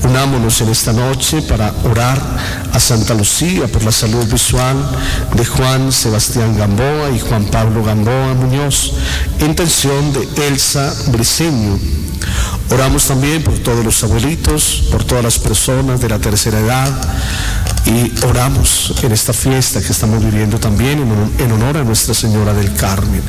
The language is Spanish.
Unámonos en esta noche para orar a Santa Lucía por la salud visual de Juan Sebastián Gamboa y Juan Pablo Gamboa Muñoz, intención de Elsa Briceño. Oramos también por todos los abuelitos, por todas las personas de la tercera edad, y oramos en esta fiesta que estamos viviendo también en honor a Nuestra Señora del Carmen.